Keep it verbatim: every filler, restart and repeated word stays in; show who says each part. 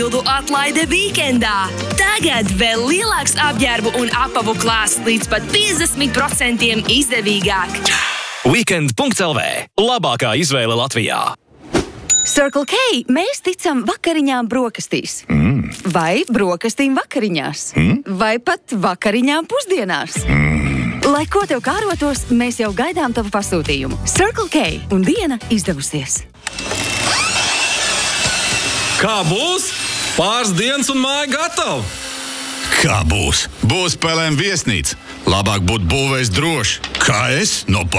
Speaker 1: Papildu atlaide vīkendā. Tagad vēl lielāks apģērbu un apavu klāsts līdz pat piecdesmit procentiem izdevīgāk.
Speaker 2: Weekend punkts L V. Labākā izvēle Latvijā.
Speaker 3: Circle K mēs ticam vakariņām brokastīs. Mm. Vai brokastīm vakariņās. Mm. Vai pat vakariņām pusdienās. Mm. Lai ko tev kārotos, mēs jau gaidām tavu pasūtījumu. Circle K un diena izdevusies.
Speaker 4: Kā būs? Pāris dienas un māja gatava.
Speaker 5: Kā būs? Būs P L M viesnīca. Labāk būt būvējis droši. Kā es? No